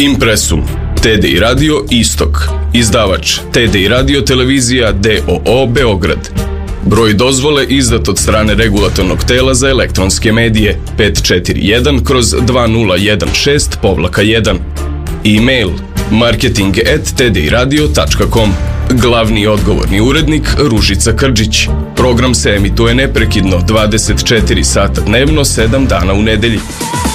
Impresum, TDI Radio Istok, izdavač TDI Radio Televizija d.o.o. Beograd. Broj dozvole izdat od strane Regulatornog tela za elektronske medije 541/2016-1. E-mail marketing@tdiradio.com. Glavni i odgovorni urednik Ružica Krđić. Program se emituje neprekidno 24 sata dnevno, 7 dana u nedelji.